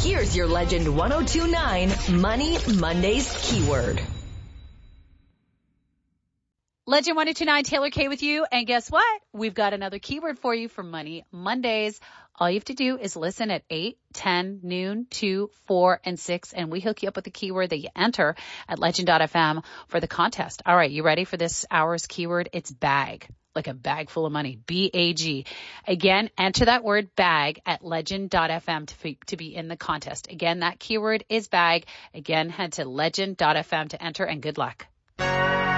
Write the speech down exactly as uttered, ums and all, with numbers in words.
Here's your Legend one oh two point nine Money Mondays keyword. Legend one oh two point nine, Taylor Kay with you. And guess what? We've got another keyword for you for Money Mondays. All you have to do is listen at eight, ten, noon, two, four, and six, and we hook you up with the keyword that you enter at legend dot f m for the contest. All right, you ready for this hour's keyword? It's bag, like a bag full of money, B A G. Again, enter that word bag at legend dot f m to be, to be in the contest. Again, that keyword is bag. Again, head to legend dot f m to enter, and good luck.